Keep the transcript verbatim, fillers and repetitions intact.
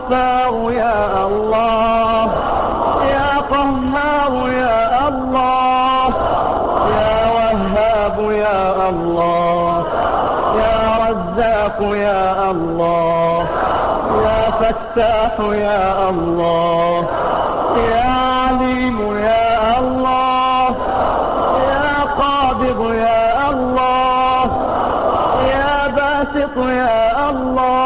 غفار يا الله، يا قهار يا الله، يا وهاب يا الله، يا رزاق يا الله، يا فتاح يا الله، يا عليم يا الله، يا قابض يا الله، يا باسط يا الله،